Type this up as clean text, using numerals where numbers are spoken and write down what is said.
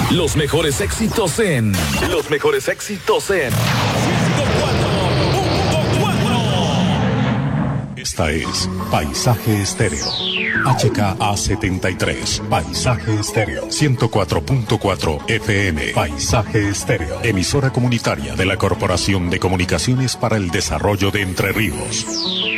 Los mejores éxitos en. Los mejores éxitos en. 104.4. Esta es Paisaje Estéreo. HKA73. Paisaje Estéreo. 104.4 FM. Paisaje Estéreo. Emisora comunitaria de la Corporación de Comunicaciones para el Desarrollo de Entre Ríos.